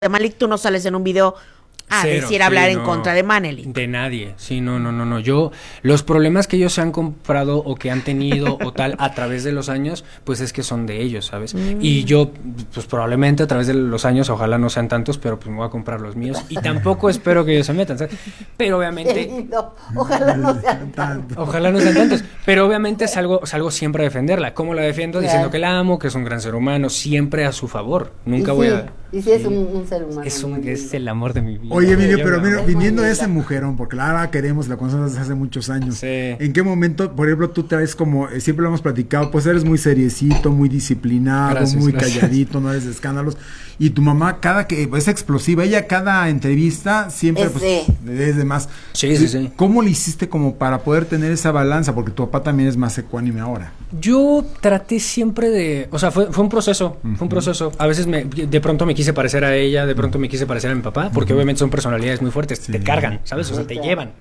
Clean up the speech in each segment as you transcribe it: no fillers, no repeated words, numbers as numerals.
de Malik, tú no sales en un video a Cero, decir sí, hablar en no, contra de Manelik. de nadie, sí, no. Yo, los problemas que ellos se han comprado o que han tenido o tal a través de los años, pues es que son de ellos, ¿sabes? Y yo, pues probablemente a través de los años, ojalá no sean tantos, pero pues me voy a comprar los míos y tampoco espero que ellos se metan, ¿sabes? Pero obviamente... Ojalá no sean tantos. Ojalá no sean tantos, pero obviamente salgo siempre a defenderla. ¿Cómo la defiendo? Claro. Diciendo que la amo, que es un gran ser humano, siempre a su favor. Nunca Y voy sí, a... Y sí es un ser humano. Es el amor de mi vida. Oye, Emilio, Yo pero la mira, amo. viniendo de ese mujerón, porque la queremos, la conocemos desde hace muchos años. Sí. ¿En qué momento, por ejemplo, tú te ves como, siempre lo hemos platicado, pues eres muy seriecito, muy disciplinado, Gracias, muy gracias. calladito, no eres de escándalos? Y tu mamá, es explosiva, ella cada entrevista siempre, es de más. Sí. ¿Cómo le hiciste como para poder tener esa balanza? Porque tu papá también es más ecuánime ahora. Yo traté siempre de... O sea, fue un proceso, fue un proceso. A veces de pronto me quise parecer a ella, de pronto me quise parecer a mi papá, porque obviamente son personalidades muy fuertes, Sí. te cargan, ¿sabes? O sea, te claro. llevan.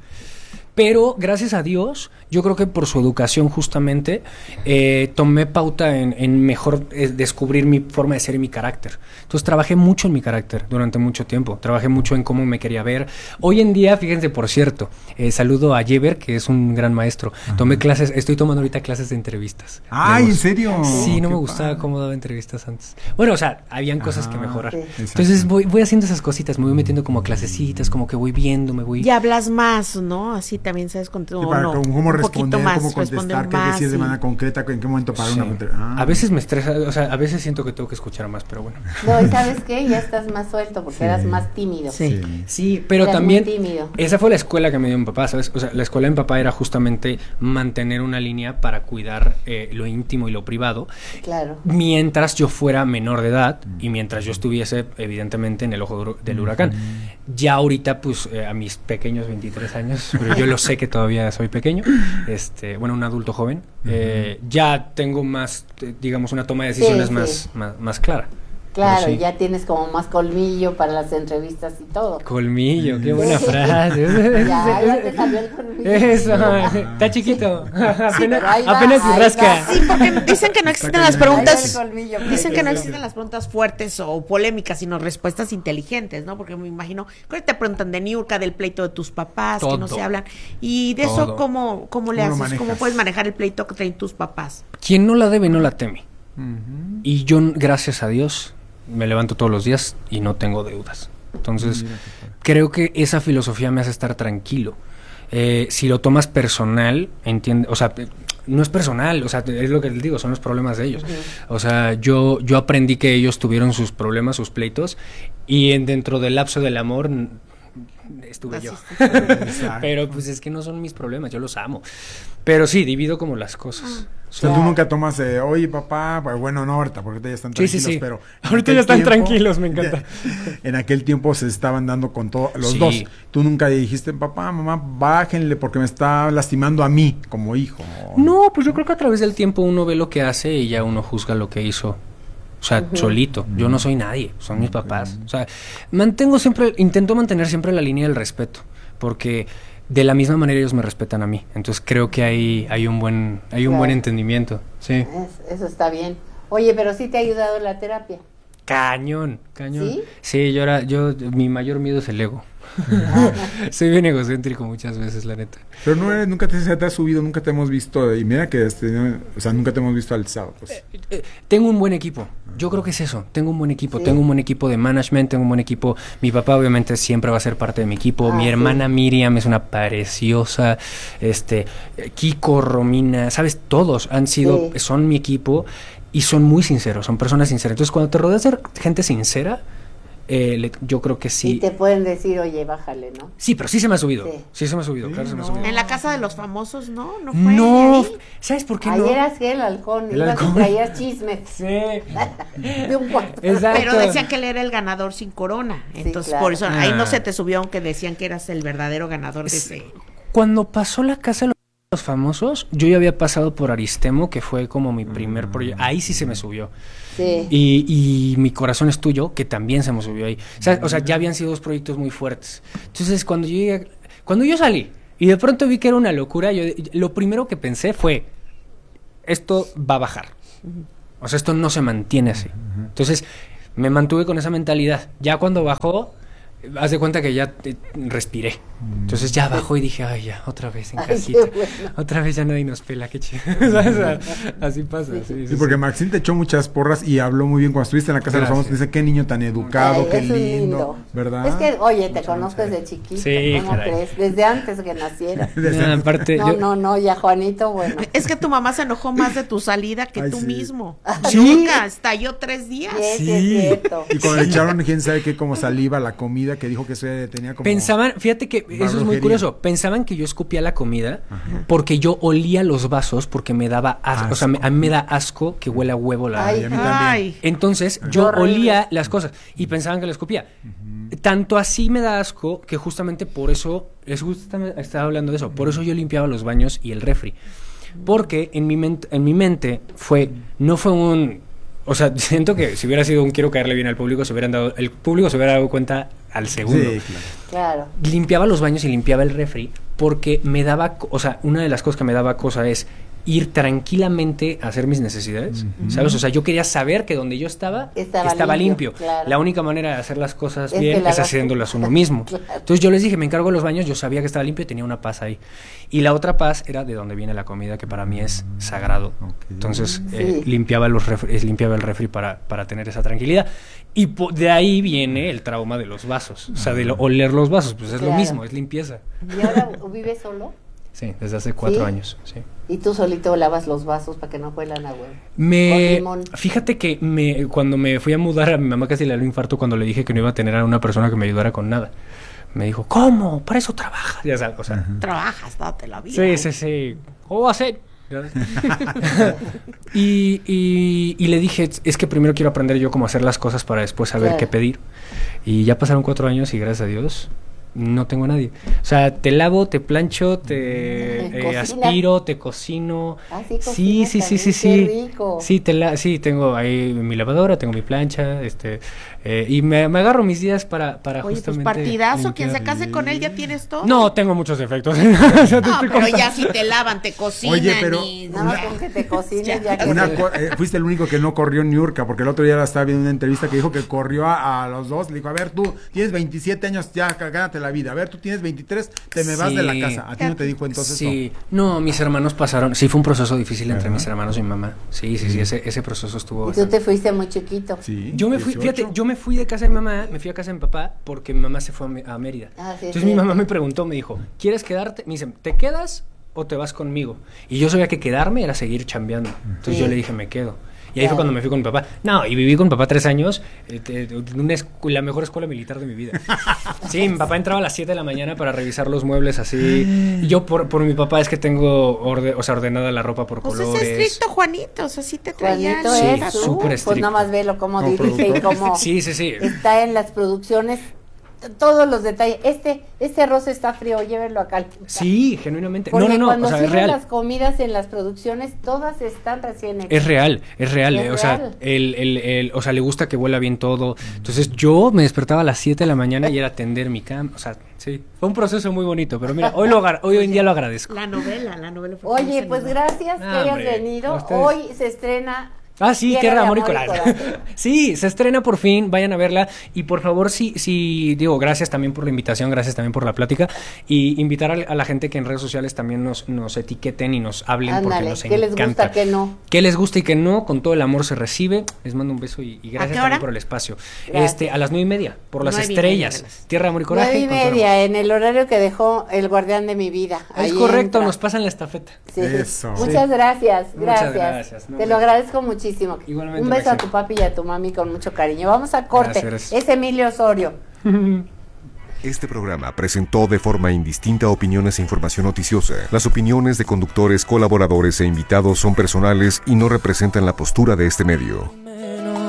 Pero, gracias a Dios, yo creo que por su educación justamente, tomé pauta en mejor descubrir mi forma de ser y mi carácter. Entonces, trabajé mucho en mi carácter durante mucho tiempo. Trabajé mucho en cómo me quería ver. Hoy en día, fíjense, por cierto, saludo a Jeber, que es un gran maestro. Estoy tomando ahorita clases de entrevistas. ¡Ay, en serio! Sí, no Qué me gustaba padre. cómo daba entrevistas antes. Bueno, o sea, habían cosas que mejorar. Sí. Entonces, voy haciendo esas cositas, me voy metiendo como a clasecitas, como que voy viendo, me voy... Y hablas más, ¿no? Así también sabes contar. Sí, para cómo un responder, poquito más, cómo contestar, qué decir de sí. manera concreta, en qué momento parar Sí. una... A veces me estresa, o sea, a veces siento que tengo que escuchar más, pero bueno. No, y ¿sabes qué? Ya estás más suelto porque Sí. eras más tímido. Sí. Sí, pero Eras también muy tímido. esa fue la escuela que me dio mi papá, ¿sabes? O sea, la escuela de mi papá era justamente mantener una línea para cuidar lo íntimo y lo privado, Claro. mientras yo fuera menor de edad y mientras yo estuviese evidentemente en el ojo del huracán. Ya ahorita, pues, a mis pequeños 23 años, pero yo lo sé que todavía soy pequeño, bueno, un adulto joven, ya tengo más, digamos, una toma de decisiones Sí. más clara. Claro, Pero sí. ya tienes como más colmillo para las entrevistas y todo. Colmillo, qué buena Sí. frase. Ya te salió el colmillo. Eso, está chiquito. pero ahí va, apenas ahí se rasca. va. Sí, porque dicen que no existen las Ahí va el preguntas. colmillo, Dicen que no pues. existen las preguntas fuertes o polémicas, sino respuestas inteligentes, ¿no? Porque me imagino que te preguntan de Niurka, del pleito de tus papás, que no Todo. se hablan. Y de eso, Todo. ¿cómo le ¿Cómo lo haces? manejas? ¿Cómo puedes manejar el pleito que traen tus papás? Quien no la debe, no la teme. Y yo, gracias a Dios, me levanto todos los días y no tengo deudas. Entonces, creo que esa filosofía me hace estar tranquilo. Si lo tomas personal, entiende, o sea, no es personal, o sea, es lo que les digo, son los problemas de ellos. O sea, yo aprendí que ellos tuvieron sus problemas, sus pleitos, y dentro del lapso del amor estuve yo. Exacto. Pero pues es que no son mis problemas, yo los amo. Pero sí, divido como las cosas. O sea, tú nunca tomas, oye papá, pues, bueno, no ahorita, porque ahorita ya están Sí, tranquilos, sí, sí. pero... en Ahorita aquel ya están tranquilos, me encanta. En aquel tiempo se estaban dando con todos los Sí. dos. Tú nunca dijiste, papá, mamá, bájenle porque me está lastimando a mí como hijo. No, pues yo creo que a través del tiempo uno ve lo que hace y ya uno juzga lo que hizo. O sea, solito. Yo no soy nadie, son mis papás. O sea, intento mantener siempre la línea del respeto, porque de la misma manera ellos me respetan a mí. Entonces creo que hay un buen Claro. entendimiento. Sí. Eso está bien. Oye, pero sí te ha ayudado la terapia. Cañón. ¿Sí? Sí, mi mayor miedo es el ego. Soy bien egocéntrico muchas veces, la neta. Pero nunca se te has subido, nunca te hemos visto, y mira que, o sea, nunca te hemos visto alzado, pues. Tengo un buen equipo. Yo creo que es eso. Tengo un buen equipo. Sí. Tengo un buen equipo de management. Tengo un buen equipo. Mi papá, obviamente, siempre va a ser parte de mi equipo. Mi sí. hermana Miriam es una preciosa. Kiko, Romina, ¿sabes? Todos son mi equipo y son muy sinceros. Son personas sinceras. Entonces, cuando te rodeas de gente sincera, yo creo que sí. Y te pueden decir, oye, bájale, ¿no? Sí, pero sí se me ha subido. Sí. Sí se me ha subido, Sí, claro, se me ha no. subido. En la casa de los famosos, ¿no? No fue No, ahí. ¿sabes por qué Ayer no? eras el halcón, El ibas halcón. y traías chismes Sí. de un cuarto. Exacto. Pero decían que él era el ganador sin corona. Entonces, claro. por eso ahí no Ah. se te subió, aunque decían que eras el verdadero ganador de ese. Cuando pasó la casa de los famosos, yo ya había pasado por Aristemo, que fue como mi primer proyecto. Ahí sí se me subió. Sí. Y Mi corazón es tuyo, que también se me subió ahí. O sea, ya habían sido dos proyectos muy fuertes. Entonces, cuando yo salí y de pronto vi que era una locura, lo primero que pensé fue, esto va a bajar. O sea, esto no se mantiene así. Entonces, me mantuve con esa mentalidad. Ya cuando bajó, haz de cuenta que ya respiré. Entonces ya bajó y dije, ay, ya, otra vez en casita. Bueno. Otra vez ya nadie nos pela, qué chido. Así pasa. Sí, porque Maxine te echó muchas porras y habló muy bien. Cuando estuviste en la Casa de los Famosos, dice, qué niño tan educado, qué lindo, ¿verdad? Es que, oye, te conozco desde chiquito. Sí, ¿Cómo crees? Desde antes que naciera. Aparte, no, ya Juanito, bueno. Es que tu mamá se enojó más de tu salida que tú mismo. ¿Sí? Nunca, estalló 3 días. Sí, es cierto. Y cuando le echaron, quién sabe qué, como saliva a la comida, que dijo que eso tenía como... Pensaban, fíjate que eso es muy curioso, pensaban que yo escupía la comida porque yo olía los vasos porque me daba asco. O sea, a mí me da asco que huela a huevo la... Ay, a mí también. Entonces yo olía las cosas y pensaban que la escupía. Tanto así me da asco que justamente por eso, estaba hablando de eso, por eso yo limpiaba los baños y el refri. Porque en mi mente no fue un... O sea, siento que si hubiera sido un quiero caerle bien al público, el público se hubiera dado cuenta al segundo. Sí, claro. Limpiaba los baños y limpiaba el refri porque me daba, o sea, una de las cosas que me daba cosa es ir tranquilamente a hacer mis necesidades, ¿sabes? O sea, yo quería saber que donde yo estaba limpio. Claro. La única manera de hacer las cosas bien es haciéndolas uno mismo. Claro. Entonces yo les dije, me encargo de los baños, yo sabía que estaba limpio y tenía una paz ahí. Y la otra paz era de donde viene la comida, que para mí es sagrado. Entonces limpiaba el refri para tener esa tranquilidad. Y de ahí viene el trauma de los vasos, o sea, de oler los vasos, pues es lo mismo, es limpieza. ¿Y ahora vives solo? Sí, desde hace 4 años, sí. ¿Y tú solito lavas los vasos para que no huelan a huevo? Fíjate que cuando me fui a mudar, a mi mamá casi le dio un infarto cuando le dije que no iba a tener a una persona que me ayudara con nada. Me dijo, ¿cómo? Para eso trabajas. Ya sabes, o sea. Trabajas, date la vida. Sí. ¿Cómo va a ser? y le dije, es que primero quiero aprender yo cómo hacer las cosas para después saber qué pedir. Y ya pasaron 4 años y gracias a Dios no tengo a nadie. O sea, te lavo, te plancho, te aspiro, te cocino. Sí. Qué rico. Sí, tengo ahí mi lavadora, tengo mi plancha, y me agarro mis días para Oye, justamente... pues partidazo, quien se case con él ya tienes todo. No, tengo muchos defectos. Pero ya si te lavan, te cocinan. Oye, pero... Nada más con que te cocines ya fuiste el único que no corrió en Niurka, porque el otro día estaba viendo una entrevista que dijo que corrió a los dos. Le dijo, a ver, tú tienes 27 años, ya gánate la vida. A ver, tú tienes 23, te me vas de la casa. ¿A ti no te dijo entonces eso? Sí, no, mis hermanos pasaron. Sí, fue un proceso difícil entre mis hermanos y mi mamá. Sí, ese proceso estuvo bastante. ¿Y tú te fuiste muy chiquito? Sí. Yo me fui, fíjate, yo me fui de casa de mi mamá, me fui a casa de mi papá porque mi mamá se fue a Mérida. Entonces mi mamá me preguntó, me dijo, ¿quieres quedarte? Me dice, ¿te quedas o te vas conmigo? Y yo sabía que quedarme era seguir chambeando. Entonces yo le dije, me quedo. Y ahí fue cuando me fui con mi papá. No, y viví con mi papá 3 años, la mejor escuela militar de mi vida. Sí, mi papá entraba a las 7 de la mañana para revisar los muebles así. Y yo por mi papá es que tengo ordenada la ropa por colores. Pues es estricto, Juanito, o sea, sí te traían. Juanito es súper estricto. Pues nada más velo cómo dirige y cómo sí. está en las producciones. Todos los detalles. Este arroz está frío, llévenlo acá. Sí, genuinamente. Porque no, cuando o sea, es real. las comidas en las producciones, todas están recién hechas. Es real. O sea, o sea, le gusta que huela bien todo. Entonces yo me despertaba a las 7 de la mañana y era tender mi cama. O sea, sí. Fue un proceso muy bonito, pero mira, hoy en día lo agradezco. La novela fue. Oye, pues gracias que hayas venido. Hoy se estrena. Sí, Tierra de Amor y Coraje. Sí, se estrena por fin, vayan a verla. Y por favor, digo, gracias también por la invitación, gracias también por la plática. Y invitar a la gente que en redes sociales también nos etiqueten y nos hablen. Porque nos ¿qué les gusta, qué no? ¿Qué les gusta y qué no? Con todo el amor se recibe. Les mando un beso y gracias también por el espacio. A las 9:30, por las estrellas. Tierra de Amor y Coraje. 9:30, en el horario que dejó el guardián de mi vida. Es correcto, nos pasan la estafeta. Sí. Eso. Muchas gracias. Muchas gracias. Te lo agradezco muchísimo. Igualmente, un beso a tu papi y a tu mami con mucho cariño. Vamos a corte. Gracias. Es Emilio Osorio. Este programa presentó de forma indistinta opiniones e información noticiosa. Las opiniones de conductores, colaboradores e invitados son personales y no representan la postura de este medio.